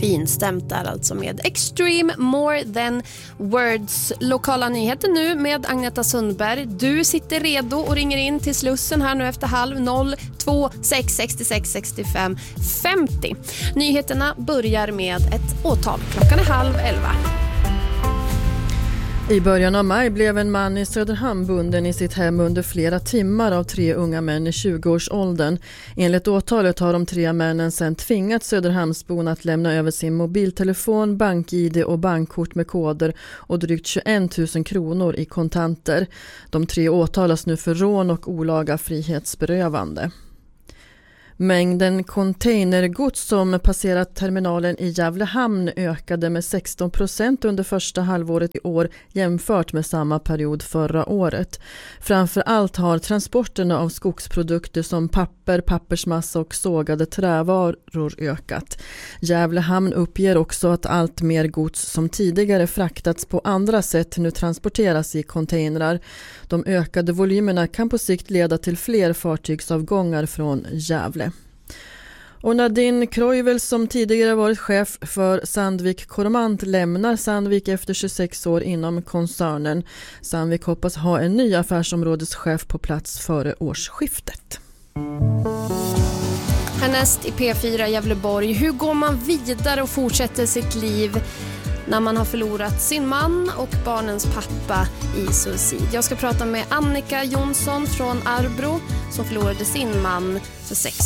Finstämt där alltså med Extreme More Than Words. Lokala nyheter nu med Agneta Sundberg. Du sitter redo och ringer in till Slussen här nu efter 02 666 65 50. Nyheterna börjar med ett åtal. Klockan är 10:30. I början av maj blev en man i Söderhamn bunden i sitt hem under flera timmar av 3 unga män i 20-årsåldern. Enligt åtalet har de 3 männen sedan tvingat Söderhamnsbon att lämna över sin mobiltelefon, bank-ID och bankkort med koder och drygt 21 000 kronor i kontanter. De 3 åtalas nu för rån och olaga frihetsberövande. Mängden containergods som passerat terminalen i Gävlehamn ökade med 16% under första halvåret i år jämfört med samma period förra året. Framför allt har transporterna av skogsprodukter som papper, pappersmassa och sågade trävaror ökat. Gävlehamn uppger också att allt mer gods som tidigare fraktats på andra sätt nu transporteras i containrar. De ökade volymerna kan på sikt leda till fler fartygsavgångar från Gävle. Och Nadine Kreuvel som tidigare varit chef för Sandvik Coromant lämnar Sandvik efter 26 år inom koncernen. Sandvik hoppas ha en ny affärsområdeschef på plats före årsskiftet. Härnäst i P4 Gävleborg. Hur går man vidare och fortsätter sitt liv när man har förlorat sin man och barnens pappa i suicid? Jag ska prata med Annika Jonsson från Arbro som förlorade sin man för 6